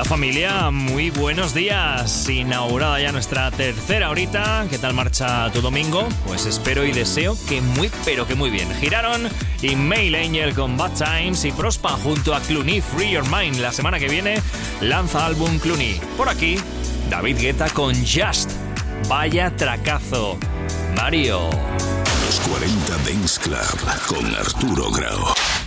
Hola familia, muy buenos días. Inaugurada ya nuestra tercera horita. ¿Qué tal marcha tu domingo? Pues espero y deseo que pero que muy bien. Giraron y Mail Angel con Bad Times y Prospa junto a Clooney, Free Your Mind. La semana que viene lanza álbum Clooney. Por aquí, David Guetta con Just. Vaya tracazo. Mario. Los 40 Dance Club con Arturo Grau.